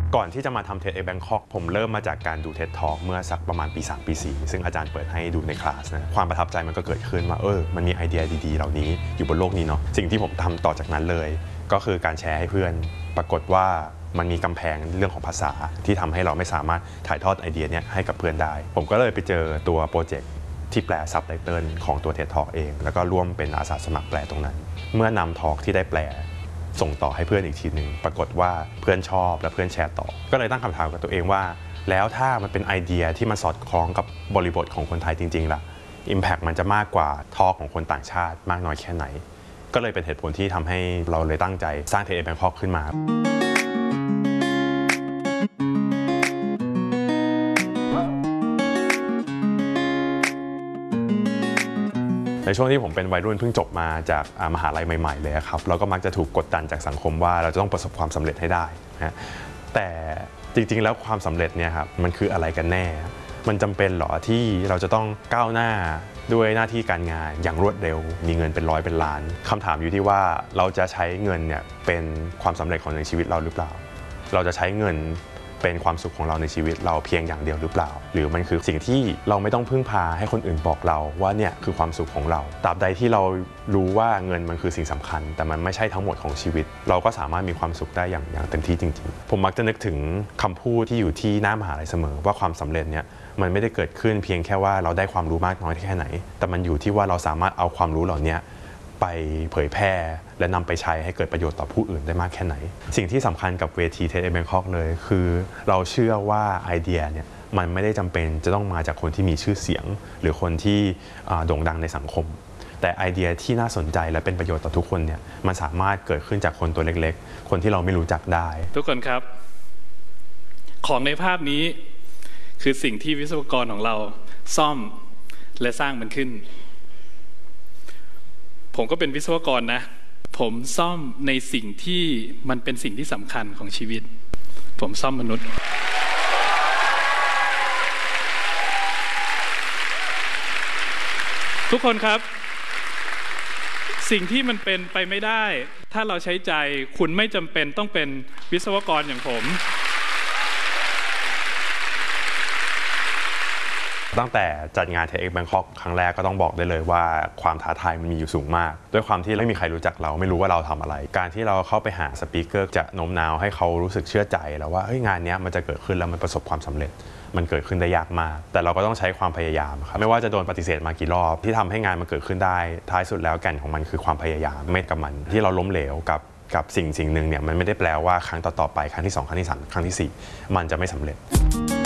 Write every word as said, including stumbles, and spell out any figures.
ก่อนที่จะมาทำ TEDx Bangkok ผมเริ่มมาจากการดู TED Talk เมื่อสักประมาณปีสามปีสี่ซึ่งอาจารย์เปิดให้ดูในคลาสนะความประทับใจมันก็เกิดขึ้นว่าเออมันมีไอเดียดีๆเหล่านี้อยู่บนโลกนี้เนาะสิ่งที่ผมทำต่อจากนั้นเลยก็คือการแชร์ให้เพื่อนปรากฏว่ามันมีกำแพงเรื่องของภาษาที่ทำให้เราไม่สามารถถ่ายทอดไอเดียนี้ให้กับเพื่อนได้ผมก็เลยไปเจอตัวโปรเจกต์ที่แปลซับไตเติลของตัว TED Talk เองแล้วก็ร่วมเป็นอาสาสมัครแปลตรงนั้นเมื่อนำทอล์กที่ได้แปลส่งต่อให้เพื่อนอีกทีหนึ่งปรากฏว่าเพื่อนชอบและเพื่อนแชร์ต่อก็เลยตั้งคำถามกับตัวเองว่าแล้วถ้ามันเป็นไอเดียที่มันสอดคล้องกับบริบทของคนไทยจริงๆล่ะ Impact มันจะมากกว่าทอล์กของคนต่างชาติมากน้อยแค่ไหนก็เลยเป็นเหตุผลที่ทำให้เราเลยตั้งใจสร้าง TEDx Bangkok ขึ้นมาในช่วงที่ผมเป็นวัยรุ่นเพิ่งจบมาจากมหาลัยใหม่ๆเลยครับเราก็มักจะถูกกดดันจากสังคมว่าเราจะต้องประสบความสำเร็จให้ได้นะแต่จริงๆแล้วความสำเร็จเนี่ยครับมันคืออะไรกันแน่มันจำเป็นหรอที่เราจะต้องก้าวหน้าด้วยหน้าที่การงานอย่างรวดเร็วมีเงินเป็นร้อยเป็นล้านคำถามอยู่ที่ว่าเราจะใช้เงินเนี่ยเป็นความสำเร็จของในชีวิตเราหรือเปล่าเราจะใช้เงินเป็นความสุขของเราในชีวิตเราเพียงอย่างเดียวหรือเปล่าหรือมันคือสิ่งที่เราไม่ต้องพึ่งพาให้คนอื่นบอกเราว่าเนี่ยคือความสุขของเราตราบใดที่เรารู้ว่าเงินมันคือสิ่งสำคัญแต่มันไม่ใช่ทั้งหมดของชีวิตเราก็สามารถมีความสุขได้อย่างอย่างเต็มที่จริงๆผมมักจะนึกถึงคำพูดที่อยู่ที่หน้ามหาลัยเสมอว่าความสำเร็จเนี่ยมันไม่ได้เกิดขึ้นเพียงแค่ว่าเราได้ความรู้มากน้อยแค่ไหนแต่มันอยู่ที่ว่าเราสามารถเอาความรู้เหล่านี้ไปเผยแพร่และนำไปใช้ให้เกิดประโยชน์ต่อผู้อื่นได้มากแค่ไหนสิ่งที่สำคัญกับเวที TEDx Bangkok เลยคือเราเชื่อว่าไอเดียเนี่ยมันไม่ได้จำเป็นจะต้องมาจากคนที่มีชื่อเสียงหรือคนที่โด่งดังในสังคมแต่ไอเดียที่น่าสนใจและเป็นประโยชน์ต่อทุกคนเนี่ยมันสามารถเกิดขึ้นจากคนตัวเล็กๆคนที่เราไม่รู้จักได้ทุกคนครับของในภาพนี้คือสิ่งที่วิศวกรของเราซ่อมและสร้างมันขึ้นผมก็เป็นวิศวกรนะผมซ่อมในสิ่งที่มันเป็นสิ่งที่สำคัญของชีวิตผมซ่อมมนุษย์ทุกคนครับสิ่งที่มันเป็นไปไม่ได้ถ้าเราใช้ใจคุณไม่จำเป็นต้องเป็นวิศวกรอย่างผมตั้งแต่จัดงาน TEDx Bangkok ครั้งแรกก็ต้องบอกได้เลยว่าความท้าทายมันมีอยู่สูงมากด้วยความที่ไม่มีใครรู้จักเราไม่รู้ว่าเราทำอะไรการที่เราเข้าไปหาสปีกเกอร์จะโน้มน้าวให้เขารู้สึกเชื่อใจแล้วว่าเฮ้ยงานนี้มันจะเกิดขึ้นแล้วมันประสบความสำเร็จมันเกิดขึ้นได้ยากมากแต่เราก็ต้องใช้ความพยายามครับไม่ว่าจะโดนปฏิเสธมากี่รอบที่ทำให้งานมันเกิดขึ้นได้ท้ายสุดแล้วแก่นของมันคือความพยายามไม่กับมันที่เราล้มเหลวกับกับสิ่งสิ่งหนึ่งเนี่ยมันไม่ได้แปลว่าครั้งต่อๆไปครั้งที่สองครั้งที่สามครั้งที่สี่มันจะไม่สำเร็จ